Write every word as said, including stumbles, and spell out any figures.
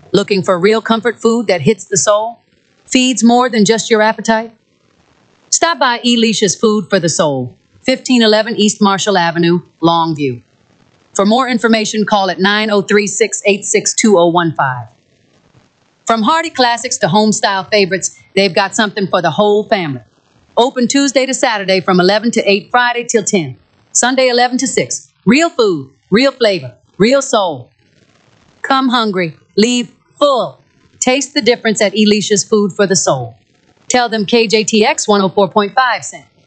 Looking for real comfort food that hits the soul? Feeds more than just your appetite? Stop by Alicia's Food for the Soul, fifteen eleven East Marshall Avenue, Longview. For more information, call at nine oh three, six eight six, two oh one five. From hearty classics to home-style favorites, they've got something for the whole family. Open Tuesday to Saturday from eleven to eight, Friday till ten. Sunday eleven to six. Real food, real flavor, real soul. Come hungry, leave full. Taste the difference at Alicia's Food for the Soul. Tell them K J T X one oh four point five sent.